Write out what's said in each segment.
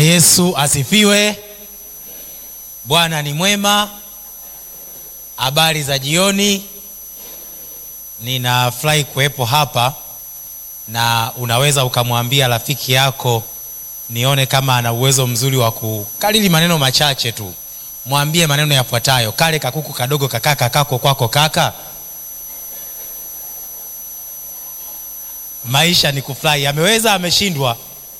Yesu asifiwe. Bwana ni mwema. Habari za jioni. Ninafurahi kuwepo hapa, na unaweza ukamwambia rafiki yako, nione kama ana uwezo mzuri wa kukariri maneno machache tu. Mwambie maneno yafuatayo: kale kakuku kadogo kakaka kako kwako kaka. Maisha ni kufurahi. Ameweza, ameshindwa?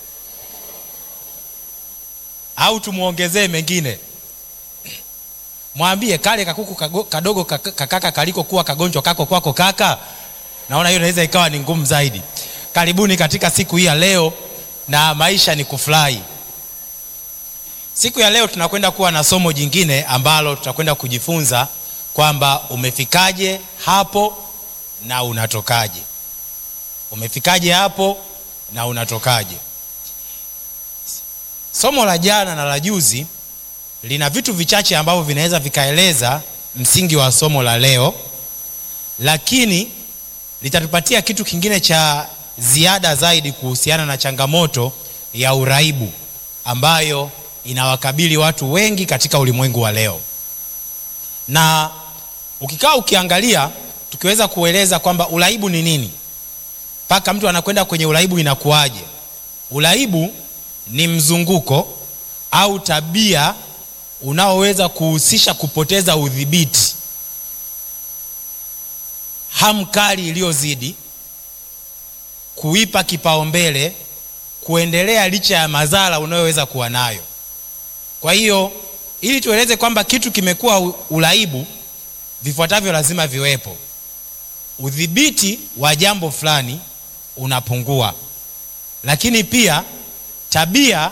Au tumuongezee mengine? Mwambie kale kakuku kadogo kakaka kaliko kuwa kagonjwa kako kwako kaka. Naona hiyo inaweza ikawa ni ngumu zaidi. Karibuni katika siku hii ya leo, na maisha ni kufurahi. Siku ya leo tunakwenda kuwa na somo jingine ambalo tutakwenda kujifunza kwamba umefikaje hapo na unatokaje. Umefikaje hapo na unatokaje. Somo la jana na la juzi lina vitu vichache ambavyo vinaweza vikaeleza msingi wa somo la leo, lakini litatupatia kitu kingine cha ziada zaidi kuhusiana na changamoto ya uraibu ambayo inawakabili watu wengi katika ulimwengu wa leo. Na ukikaa ukiangalia, tukiweza kueleza kwamba uraibu ni nini, mpaka mtu anakwenda kwenye uraibu inakuaje. Uraibu ni mzunguko au tabia unaoweza kuhusisha kupoteza udhibiti, hamu kali iliyozidi, kuipa kipaumbele, kuendelea licha ya madhara unayoweza kuwa nayo. Kwa hiyo ili tueleze kwamba kitu kimekuwa uraibu, vifuatavyo lazima viwepo. Udhibiti wa jambo fulani unapungua, lakini pia tabia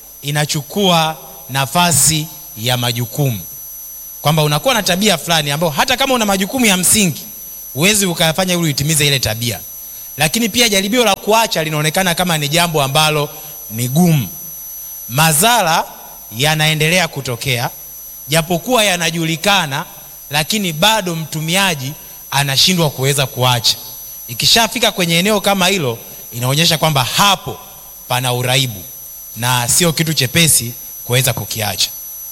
inachukua nafasi ya majukumu, kwamba unakuwa na tabia fulani ambayo hata kama una majukumu ya msingi huwezi ukayafanya ili uitimize ile tabia, lakini pia jaribio la kuacha linaonekana kama ni jambo ambalo ni gumu. Madhara yanaendelea kutokea japokuwa yanajulikana, lakini bado mtumiaji anashindwa kuweza kuacha. Ikishafika kwenye eneo kama hilo, inaonyesha kwamba hapo pana uraibu na sio kitu chepesi kuweza kukiacha.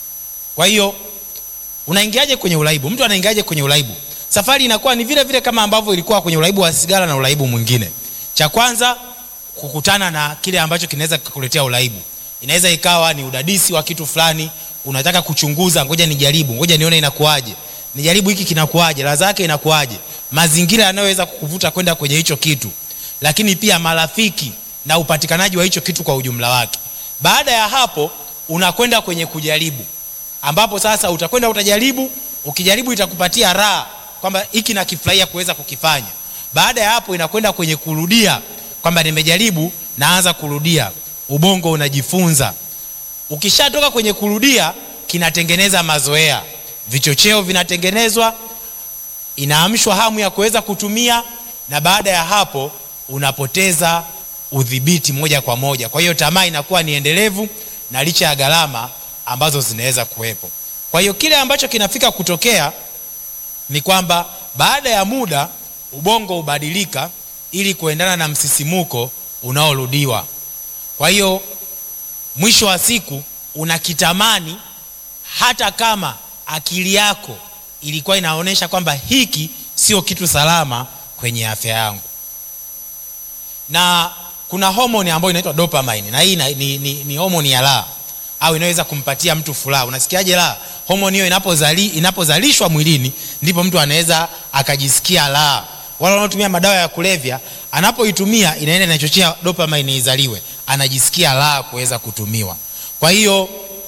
Kwa hiyo unaingiaje kwenye uraibu? Mtu anaingiaje kwenye uraibu? Safari inakuwa ni vile vile kama ambavyo ilikuwa kwenye uraibu wa sigara na uraibu mwingine. Cha kwanza, kukutana na kile ambacho kinaweza kukuletea uraibu. Inaweza ikawa ni udadisi wa kitu fulani, unataka kuchunguza, ngoja nijaribu, ngoja nione inakuaje. Nijaribu hiki kinakuaje, ladha yake inakuaje, mazingira yanayoweza kukuvuta kwenda kwenye hicho kitu, lakini pia marafiki na upatikanaji wa hicho kitu kwa ujumla wake. Baada ya hapo unakwenda kwenye kujaribu, ambapo sasa utakwenda utajaribu, ukijaribu itakupatia raha kwamba hiki nakifurahia kuweza kukifanya. Baada ya hapo inakwenda kwenye kurudia, kwamba nimejaribu, naanza kurudia. Ubongo unajifunza. Ukishatoka kwenye kurudia, kinatengeneza mazoea, vichocheo vinatengenezwa, inaamshwa hamu ya kuweza kutumia, na baada ya hapo unapoteza udhibiti moja kwa moja. Kwa hiyo tamaa inakuwa ni endelevu na licha ya gharama ambazo zinaweza kuwepo. Kwa hiyo kile ambacho kinafika kutokea ni kwamba baada ya muda ubongo ubadilika ili kuendana na msisimuko unaorudiwa. Kwa hiyo mwisho wa siku unakitamani hata kama akili yako ilikuwa inaonyesha kwamba hiki sio kitu salama kwenye afya yangu. Na kuna homoni ambayo inaitwa dopamine, na hii ni homoni ya raha au inaweza kumpatia mtu furaha. Unasikiaje raha? Homoni hiyo inapozalishwa mwilini ndipo mtu anaweza akajisikia raha. Wale wanaotumia madawa ya kulevya, anapoitumia inaenda inachochea dopamine izaliwe, anajisikia raha kuweza kutumiwa. Kwa hiyo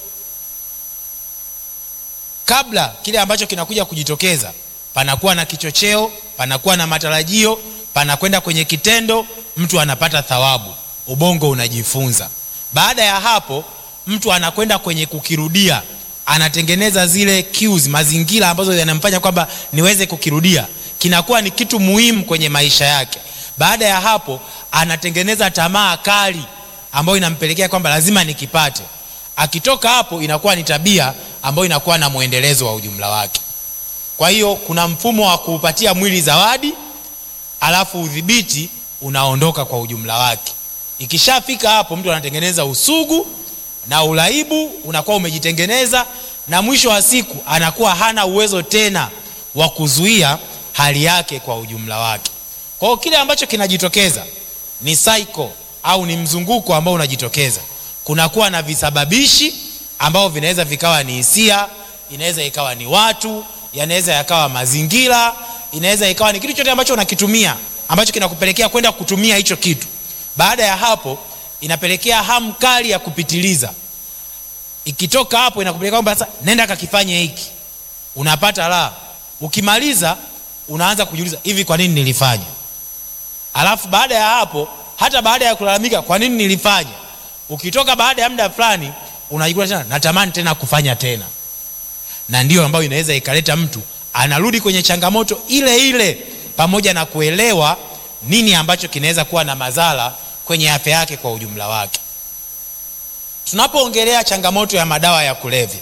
kabla kile ambacho kinakuja kujitokeza, panakuwa na kichocheo, panakuwa na matarajio, panakwenda kwenye kitendo, mtu anapata thawabu, ubongo unajifunza. Baada ya hapo mtu anakwenda kwenye kukirudia, anatengeneza zile cues, mazingira ambazo yanamfanya kwamba niweze kukirudia, kinakuwa ni kitu muhimu kwenye maisha yake. Baada ya hapo anatengeneza tamaa kali ambayo inampelekea kwamba lazima nikipate. Akitoka hapo inakuwa ni tabia ambayo inakuwa na muendelezo wa ujumla wake. Kwa hiyo kuna mfumo wa kuupatia mwili zawadi, alafu udhibiti unaondoka kwa ujumla wake. Ikishafika hapo mtu anatengeneza usugu, na uraibu unakuwa umejitengeneza, na mwisho wa siku anakuwa hana uwezo tena wa kuzuia hali yake kwa ujumla wake. Kwa hiyo kile ambacho kinajitokeza ni cycle au ni mzunguko ambao unajitokeza. Kunakuwa na visababishi ambao vinaweza vikawa ni hisia, inaweza ikawa ni watu, yanaweza yakawa mazingira, inaweza ikawa ni kitu chote ambacho unakitumia ambacho kinakupelekea kwenda kutumia hicho kitu. Baada ya hapo inapelekea hamu kali ya kupitiliza. Ikitoka hapo inakupelekea kwamba sasa nenda kakifanye hiki. Unapata la. Ukimaliza unaanza kujiuliza, hivi kwa nini nilifanya? Alafu baada ya hapo, hata baada ya kulalamika kwa nini nilifanya, ukitoka baada ya muda fulani unajikuta tena natamani tena kufanya tena. Na ndio ambayo inaweza ikaleta mtu anarudi kwenye changamoto ile ile, pamoja na kuelewa nini ambacho kinaweza kuwa na madhara kwenye afya yake kwa ujumla wake. Tunapoongelea changamoto ya madawa ya kulevya,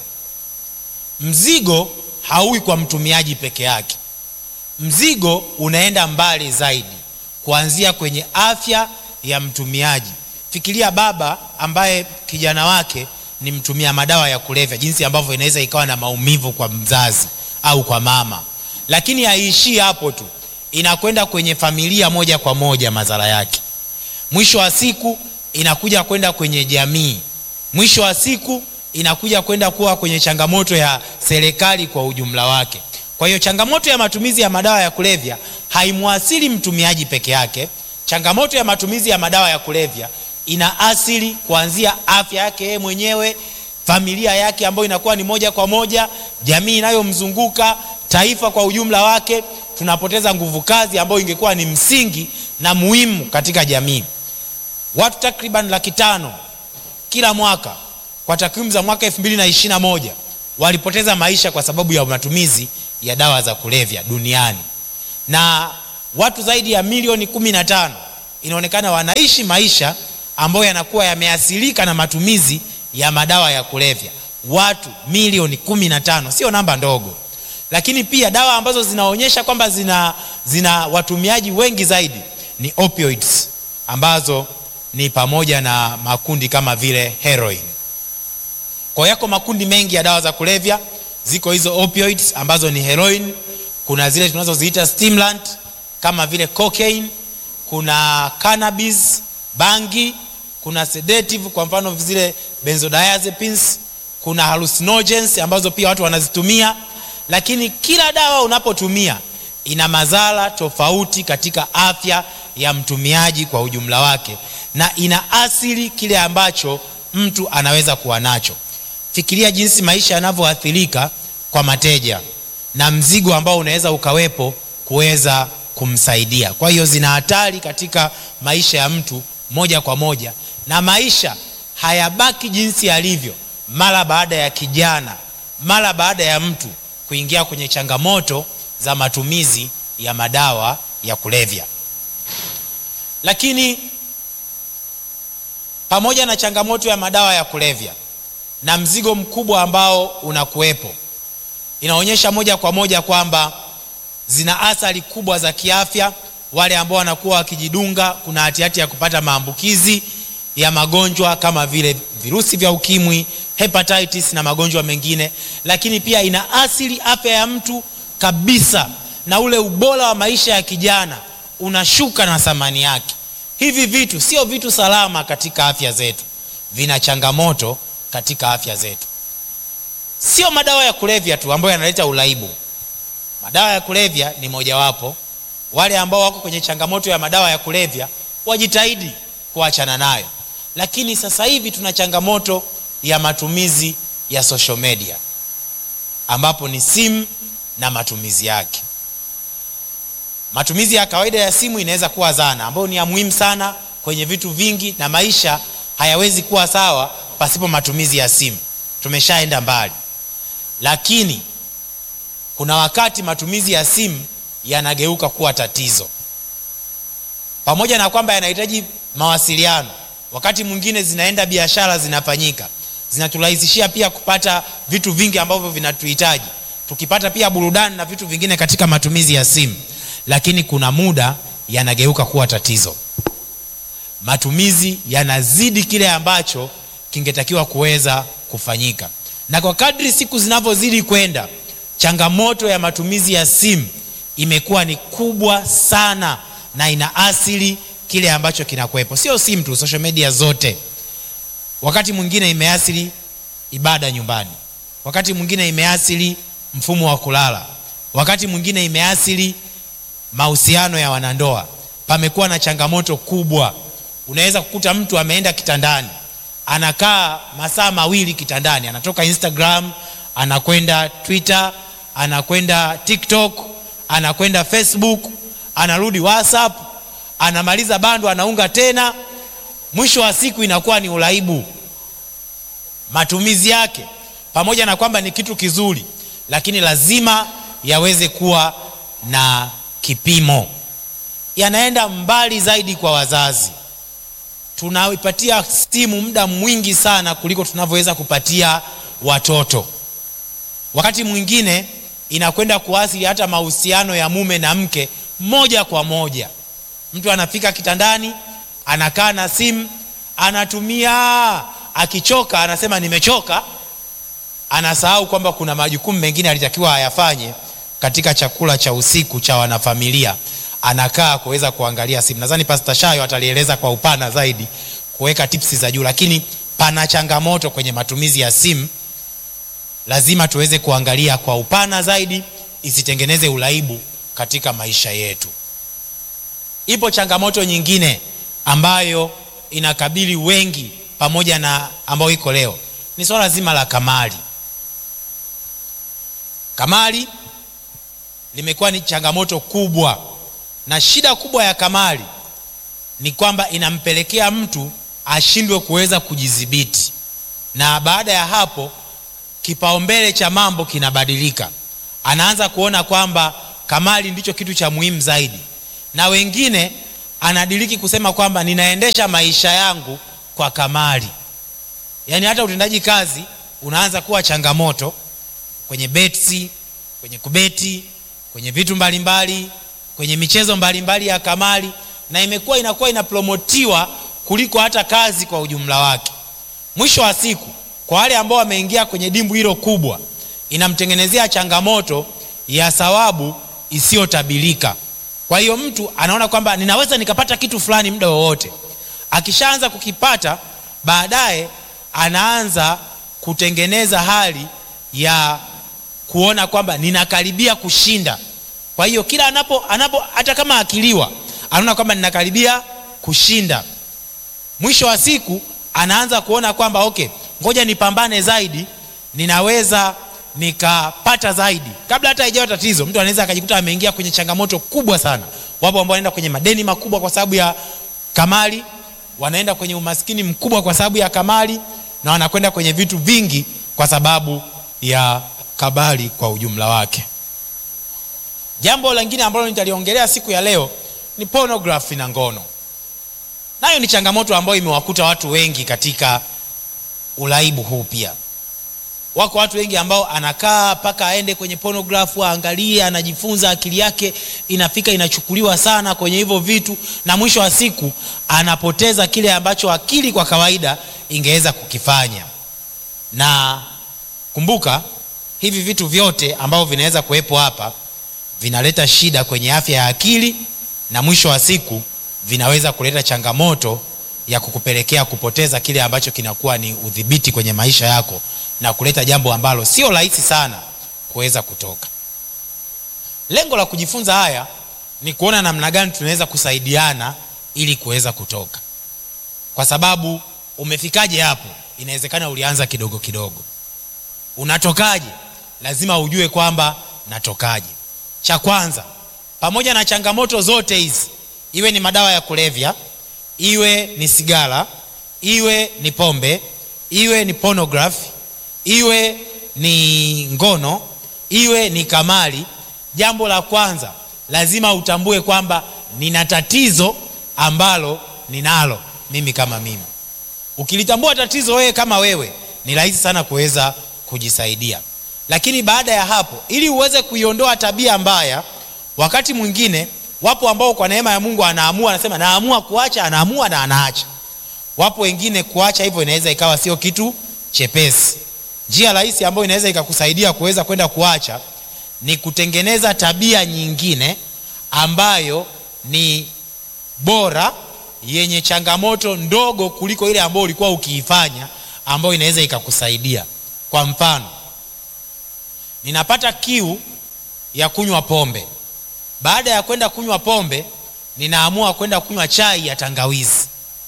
mzigo hauwi kwa mtumiaji peke yake. Mzigo unaenda mbali zaidi, kuanzia kwenye afya ya mtumiaji. Fikiria baba ambaye kijana wake ni mtumia madawa ya kulevya, jinsi ambavyo inaweza ikawa na maumivu kwa mzazi au kwa mama. Lakini haiishii hapo tu, inakwenda kwenye familia moja kwa moja madhara yake. Mwisho wa siku inakuja kwenda kwenye jamii. Mwisho wa siku inakuja kwenda kuwa kwenye changamoto ya serikali kwa ujumla wake. Kwa hiyo changamoto ya matumizi ya madawa ya kulevya haimuasili mtumiaji peke yake. Changamoto ya matumizi ya madawa ya kulevya ina asili kuanzia afya yake yeye mwenyewe, familia yake ambayo inakuwa ni moja kwa moja, jamii inayomzunguka, taifa kwa ujumla wake. Tunapoteza nguvu kazi ambayo ingekuwa ni msingi na muhimu katika jamii. Watu takriban 500,000 kila mwaka kwa takwimu za mwaka 2021 walipoteza maisha kwa sababu ya matumizi ya dawa za kulevya duniani. Na watu zaidi ya milioni 15 inaonekana wanaishi maisha ambayo yanakuwa yameathirika na matumizi ya madawa ya kulevya. Watu milioni 15, sio namba ndogo. Lakini pia dawa ambazo zinaonyesha kwamba zina watumiaji wengi zaidi ni opioids, ambazo ni pamoja na makundi kama vile heroin. Kwa yako makundi mengi ya dawa za kulevya, ziko hizo opioids ambazo ni heroin, kuna zile tunazoziita stimulant kama vile cocaine, kuna cannabis, bangi, kuna sedative kwa mfano zile benzodiazepines, kuna hallucinogens ambazo pia watu wanazitumia. Lakini kila dawa unapotumia ina madhara tofauti katika afya ya mtumiaji kwa ujumla wake, na ina asili kile ambacho mtu anaweza kuwa nacho. Fikiria jinsi maisha yanavyoathirika kwa mateja na mzigo ambao unaweza ukawepo kuweza kumsaidia. Kwa hiyo zina hatari katika maisha ya mtu moja kwa moja, na maisha hayabaki jinsi yalivyo mara baada ya kijana, mara baada ya mtu kuingia kwenye changamoto za matumizi ya madawa ya kulevya. Lakini pamoja na changamoto ya madawa ya kulevya na mzigo mkubwa ambao unakuwepo, inaonyesha moja kwa moja kwamba zina athari kubwa za kiafya. Wale ambao wanakuwa wakijidunga, kuna hatihati ya kupata maambukizi ya magonjwa kama vile virusi vya ukimwi, hepatitis na magonjwa mengine. Lakini pia ina asili afya ya mtu kabisa, na ule ubora wa maisha ya kijana unashuka na thamani yake. Hivi vitu sio vitu salama katika afya zetu, vina changamoto katika afya zetu. Sio madawa ya kulevya tu ambayo yanaleta uraibu. Madawa ya kulevya ni mojawapo. Wale ambao wako kwenye changamoto ya madawa ya kulevya wajitahidi kuachana nayo. Lakini sasa hivi tuna changamoto ya matumizi ya social media, ambapo ni simu na matumizi yake. Matumizi ya kawaida ya simu inaweza kuwa zana ambayo ni ya muhimu sana kwenye vitu vingi, na maisha hayawezi kuwa sawa pasipo matumizi ya simu. Tumeshaenda mbali. Lakini kuna wakati matumizi ya simu yanageuka kuwa tatizo. Pamoja na kwamba yanahitaji mawasiliano, wakati mwingine zinaenda biashara zinafanyika, zinaturahisishia pia kupata vitu vingi ambavyo vinatuhitaji, tukipata pia burudani na vitu vingine katika matumizi ya simu. Lakini kuna muda yanageuka kuwa tatizo. Matumizi yanazidi kile ambacho kingetakiwa kuweza kufanyika. Na kwa kadri siku zinavyozidi kwenda, changamoto ya matumizi ya simu imekuwa ni kubwa sana na inaasili kile ambacho kinakuwepo. Sio simu tu, social media zote. Wakati mwingine imeasili ibada nyumbani, wakati mwingine imeasili mfumo wa kulala, wakati mwingine imeasili mahusiano ya wanandoa. Pamekuwa na changamoto kubwa. Unaweza kukuta mtu ameenda kitandani, anakaa masaa 2 kitandani, anatoka Instagram, anakwenda Twitter, anakwenda TikTok, anakwenda Facebook, anarudi WhatsApp, anamaliza bando, anaunga tena. Mwisho wa siku inakuwa ni uraibu. Matumizi yake, pamoja na kwamba ni kitu kizuri, lakini lazima yaweze kuwa na kipimo. Yanaenda mbali zaidi kwa wazazi. Tunaipatia simu muda mwingi sana kuliko tunavyoweza kupatia watoto. Wakati mwingine inakwenda kuathiri hata mahusiano ya mume na mke moja kwa moja. Mtu anafika kitandani, anakaa na simu, anatumia, akichoka anasema nimechoka, anasahau kwamba kuna majukumu mengine alitakiwa ayafanye katika chakula cha usiku cha wanafamilia. Anakaa kuweza kuangalia simu. Nadhani Pastor Shayo atalieleza kwa upana zaidi, kuweka tips za juu, lakini pana changamoto kwenye matumizi ya simu. Lazima tuweze kuangalia kwa upana zaidi, isitengeneze uraibu katika maisha yetu. Ipo changamoto nyingine ambayo inakabili wengi pamoja na ambayo iko leo, ni swala zima la kamari. Kamari limekuwa ni changamoto kubwa, na shida kubwa ya kamari ni kwamba inampelekea mtu ashindwe kuweza kujidhibiti, na baada ya hapo kipaumbele cha mambo kinabadilika. Anaanza kuona kwamba kamari ndicho kitu cha muhimu zaidi, na wengine anadiriki kusema kwamba ninaendesha maisha yangu kwa kamari. Yaani hata utendaji kazi unaanza kuwa changamoto kwenye beti, kwenye kubeti, kwenye vitu mbalimbali, kwenye michezo mbalimbali ya kamari, na inakuwa inapromotiwa kuliko hata kazi kwa ujumla wake. Mwisho wa siku, kwa wale ambao wameingia kwenye dimbu hilo kubwa, inamtengenezea changamoto ya thawabu isiyotabilika. Kwa hiyo mtu anaona kwamba ninaweza nikapata kitu fulani muda wowote. Akishaanza kukipata, baadaye anaanza kutengeneza hali ya kuona kwamba ninakaribia kushinda. Kwa hiyo kila anapo hata kama akiliwa, anaona kwamba ninakaribia kushinda. Mwisho wa siku anaanza kuona kwamba okay, ngoja nipambane zaidi, ninaweza nikapata zaidi. Kabla hata haijawa tatizo, mtu anaweza akajikuta ameingia kwenye changamoto kubwa sana. Wapo ambao wanaenda kwenye madeni makubwa kwa sababu ya kamari, wanaenda kwenye umaskini mkubwa kwa sababu ya kamari, na wanakwenda kwenye vitu vingi kwa sababu ya kamari kwa ujumla wake. Jambo lingine ambalo nitaliongelea siku ya leo ni pornography na ngono. Nayo ni changamoto ambayo imewakuta watu wengi katika uraibu huu pia. Wako watu wengi ambao anakaa paka aende kwenye pornography, aangalie, anajifunza, akili yake inafika inachukuliwa sana kwenye hivyo vitu, na mwisho wa siku anapoteza kile ambacho akili kwa kawaida ingeweza kukifanya. Na kumbuka, hivi vitu vyote ambavyo vinaweza kuwepo hapa vinaleta shida kwenye afya ya akili, na mwisho wa siku vinaweza kuleta changamoto ya kukupelekea kupoteza kile ambacho kinakuwa ni udhibiti kwenye maisha yako, na kuleta jambo ambalo sio rahisi sana kuweza kutoka. Lengo la kujifunza haya ni kuona namna gani tunaweza kusaidiana ili kuweza kutoka. Kwa sababu umefikaje hapo? Inawezekana ulianza kidogo kidogo. Unatokaje? Lazima ujue kwamba natokaje. Cha kwanza, pamoja na changamoto zote hizi, iwe ni madawa ya kulevya, iwe ni sigara, iwe ni pombe, iwe ni pornography, iwe ni ngono, iwe ni kamari, jambo la kwanza lazima utambue kwamba nina tatizo ambalo ninalo mimi kama mimi. Ukilitambua tatizo wewe kama wewe, ni rahisi sana kuweza kujisaidia. Lakini baada ya hapo, ili uweze kuiondoa tabia mbaya, wakati mwingine wapo ambao kwa neema ya Mungu anaamua, anasema naamua kuacha, anaamua na anaacha. Wapo wengine kuacha hivyo inaweza ikawa sio kitu chepesi. Njia rahisi ambayo inaweza ikakusaidia kuweza kwenda kuacha ni kutengeneza tabia nyingine ambayo ni bora, yenye changamoto ndogo kuliko ile ambayo ulikuwa ukiifanya, ambayo inaweza ikakusaidia. Kwa mfano, ninapata kiu ya kunywa pombe. Baada ya kwenda kunywa pombe, ninaamua kwenda kunywa chai ya tangawizi.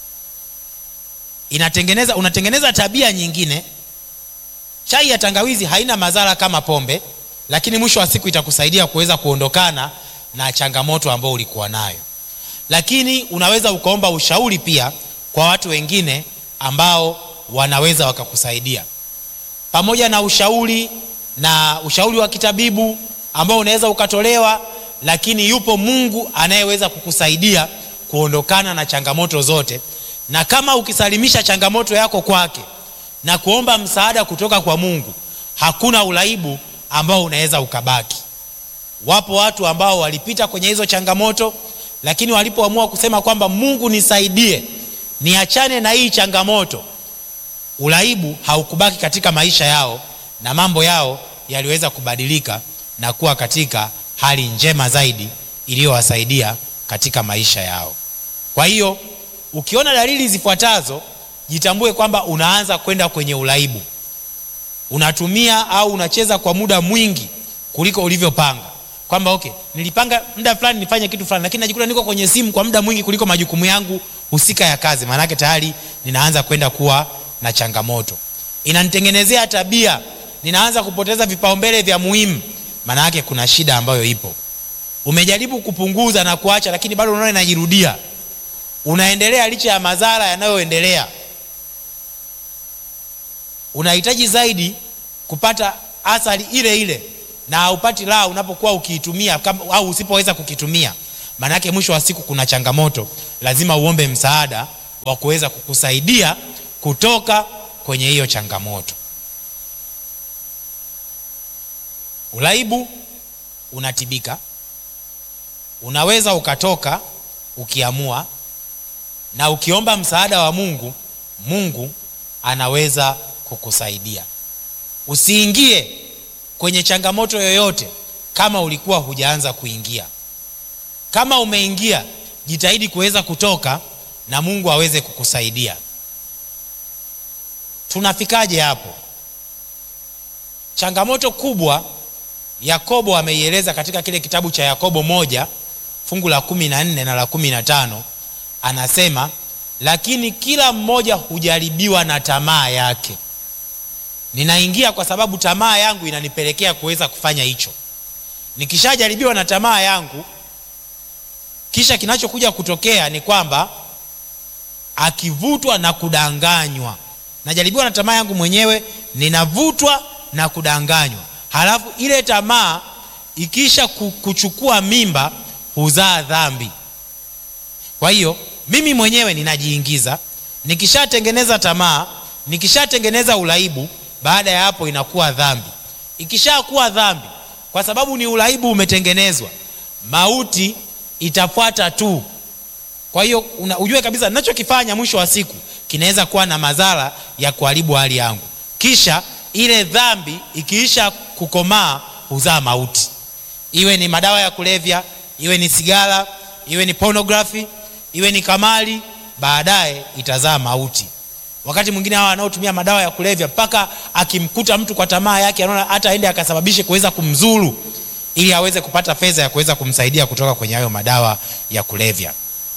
Unatengeneza tabia nyingine. Chai ya tangawizi haina madhara kama pombe, lakini mwisho wa siku itakusaidia kuweza kuondokana na changamoto ambayo ulikuwa nayo. Lakini unaweza ukaomba ushauri pia kwa watu wengine ambao wanaweza wakakusaidia. Pamoja na ushauri wa kitabibu ambao unaweza ukatolewa, lakini yupo Mungu anayeweza kukusaidia kuondokana na changamoto zote. Na kama ukisalimisha changamoto yako kwake na kuomba msaada kutoka kwa Mungu, hakuna uraibu ambao unaweza ukabaki. Wapo watu ambao walipita kwenye hizo changamoto, lakini walipoamua kusema kwamba Mungu nisaidie, niachane na hii changamoto, uraibu haukubaki katika maisha yao, na mambo yao yaliweza kubadilika na kuwa katika hali njema zaidi iliyowasaidia katika maisha yao. Kwa hiyo ukiona dalili zifuatazo, jitambue kwamba unaanza kwenda kwenye uraibu. Unatumia au unacheza kwa muda mwingi kuliko ulivyopanga. Kwamba okay, nilipanga muda fulani nifanye kitu fulani, lakini najikuta niko kwenye simu kwa muda mwingi kuliko majukumu yangu husika ya kazi. Maana yake tayari ninaanza kwenda kuwa na changamoto. Inanitengenezea tabia, ninaanza kupoteza vipaumbele vya muhimu. Maana yake kuna shida ambayo ipo. Umejaribu kupunguza na kuacha, lakini bado unaona inajirudia. Unaendelea licha ya madhara yanayoendelea. Unahitaji zaidi kupata athari ile ile, na haupati raha unapokuwa ukiitumia au usipoweza kukitumia. Maana yake mwisho wa siku kuna changamoto, lazima uombe msaada wa kuweza kukusaidia kutoka kwenye hiyo changamoto. Uraibu unatibika. Unaweza ukatoka ukiamua, na ukiomba msaada wa Mungu, Mungu anaweza kukusaidia. Usiingie kwenye changamoto yoyote kama ulikuwa hujaanza kuingia. Kama umeingia, jitahidi kuweza kutoka na Mungu aweze kukusaidia. Tunafikaje hapo? Changamoto kubwa Yakobo ameieleza katika kile kitabu cha Yakobo 1 fungu la 14 na la 15. Anasema, lakini kila mmoja hujaribiwa na tamaa yake. Ninaingia kwa sababu tamaa yangu inanipelekea kuweza kufanya hicho. Nikishajaribiwa na tamaa yangu, kisha kinachokuja kutokea ni kwamba akivutwa na kudanganywa. Najaribiwa na tamaa yangu mwenyewe, ninavutwa na kudanganywa. Halafu ile tamaa ikisha kuchukua mimba, huzaa dhambi. Kwa hiyo mimi mwenyewe ninajiingiza. Nikishatengeneza tamaa, nikishatengeneza uraibu, baada ya hapo inakuwa dhambi. Ikishakuwa dhambi, kwa sababu ni uraibu umetengenezwa, mauti itafuata tu. Kwa hiyo ujue kabisa ninachokifanya mwisho wa siku kinaweza kuwa na madhara ya kuharibu hali yangu. Kisha ile dhambi ikiisha kukomaa, huzaa mauti. Iwe ni madawa ya kulevya, iwe ni sigara, iwe ni pornography, iwe ni kamari, baadaye itazaa mauti. Wakati mwingine hawa wanaotumia madawa ya kulevya, mpaka akimkuta mtu kwa tamaa yake, anaona hata aende akasababishe kuweza kumzuru ili aweze kupata fedha ya kuweza kumsaidia kutoka kwenye hayo madawa ya kulevya.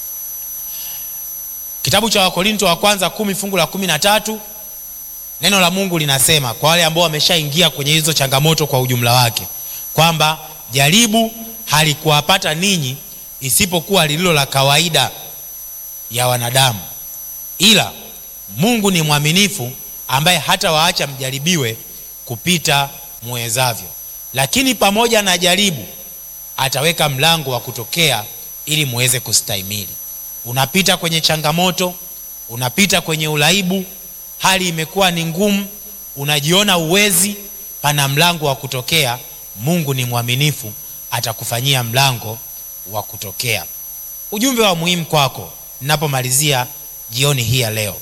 Kitabu cha Wakorinto wa kwanza 10 fungu la 13, neno la Mungu linasema kwa wale ambao wameshaingia kwenye hizo changamoto kwa ujumla wake, kwamba jaribu halikuwapata ninyi isipokuwa lililo la kawaida ya wanadamu, ila Mungu ni mwaminifu, ambaye hata waacha mjaribiwe kupita muwezavyo, lakini pamoja na jaribu ataweka mlango wa kutokea ili muweze kustahimili. Unapita kwenye changamoto, unapita kwenye uraibu, hali imekuwa ni ngumu, unajiona uwezi, pana mlango wa kutokea. Mungu ni mwaminifu, atakufanyia mlango wa kutokea. Ujumbe wa muhimu kwako ninapomalizia jioni hii ya leo.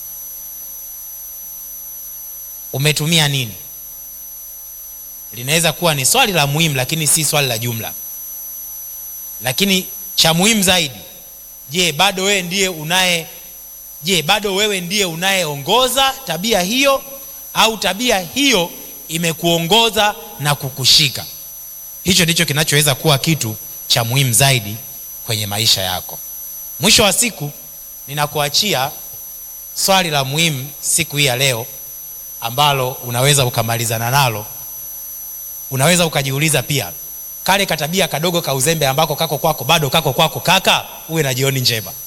Umetumia nini? Linaweza kuwa ni swali la muhimu, lakini si swali la jumla. Lakini cha muhimu zaidi, bado wewe ndiye unayeongoza tabia hiyo, au tabia hiyo imekuongoza na kukushika? Hicho ndicho kinachoweza kuwa kitu cha muhimu zaidi kwenye maisha yako. Mwisho wa siku, ninakuachia swali la muhimu siku hii ya leo ambalo unaweza ukamalizana nalo. Unaweza ukajiuliza pia, kale katabia kadogo ka uzembe ambako kako kwako bado kako kwako kaka, uwe na jioni njema.